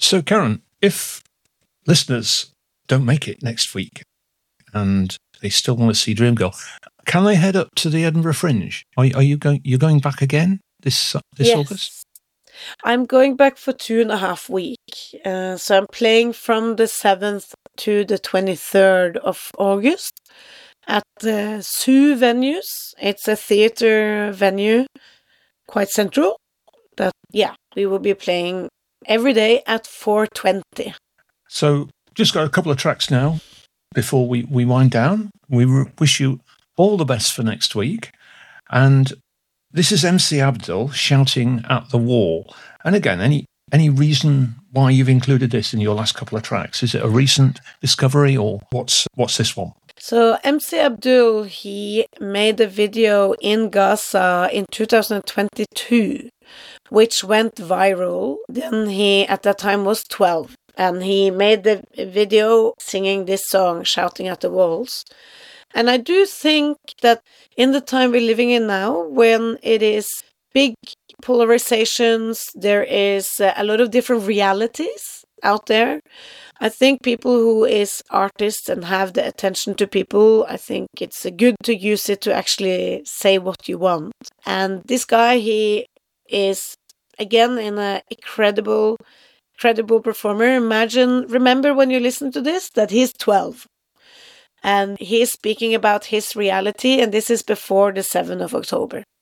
So, Karen, if listeners don't make it next week and they still want to see Dreamgirl, can they head up to the Edinburgh Fringe? Are you going? You're going back again this Yes. August? I'm going back for 2.5 weeks. So I'm playing from the 7th to the 23rd of August at the Zoo venues. It's a theater venue, quite central. We will be playing every day at 4:20. So, just got a couple of tracks now before we wind down. We wish you all the best for next week. And this is MC Abdul, Shouting at the Wall. And again, any reason why you've included this in your last couple of tracks? Is it a recent discovery, or what's this one? So MC Abdul, he made a video in Gaza in 2022, which went viral. Then he, at that time, was 12. And he made the video singing this song, Shouting at the Walls. And I do think that in the time we're living in now, when it is big polarizations, there is a lot of different realities out there. I think people who is artists and have the attention to people, I think it's good to use it to actually say what you want. And this guy, he is, again, in a credible performer. Remember when you listen to this, that he's 12. And he's speaking about his reality, and this is before the 7th of October.